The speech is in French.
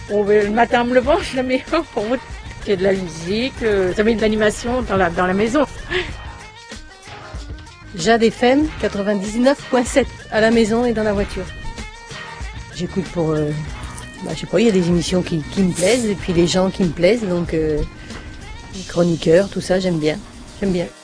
Oh, le matin, en me levant, je la mets en route. Il y a de la musique, ça met de l'animation dans la maison. Jade FM 99.7 à la maison et dans la voiture. J'écoute pour... je sais pas, il y a des émissions qui me plaisent et puis les gens qui me plaisent, donc les chroniqueurs, tout ça, j'aime bien. J'aime bien.